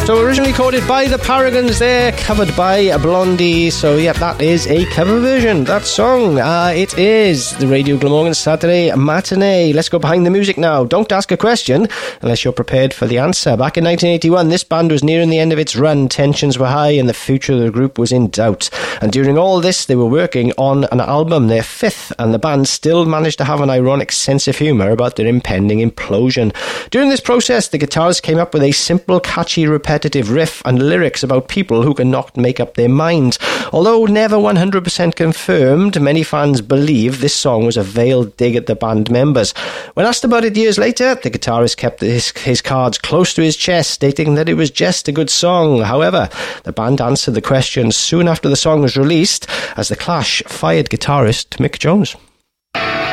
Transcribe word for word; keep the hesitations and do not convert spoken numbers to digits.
So originally recorded by the Paragons there, covered by Blondie. So yeah, that is a cover version, that song. Uh, it is the Radio Glamorgan Saturday Matinee. Let's go behind the music now. Don't ask a question unless you're prepared for the answer. Back in nineteen eighty-one, this band was nearing the end of its run. Tensions were high and the future of the group was in doubt. And during all this, they were working on an album, their fifth, and the band still managed to have an ironic sense of humour about their impending implosion. During this process, the guitarist came up with a simple, catchy, repetitive riff and lyrics about people who cannot make up their minds. Although never one hundred percent confirmed, many fans believe this song was a veiled dig at the band members. When asked about it years later, the guitarist kept his, his cards close to his chest, stating that it was just a good song. However, the band answered the question soon after the song was released, as the Clash fired guitarist Mick Jones.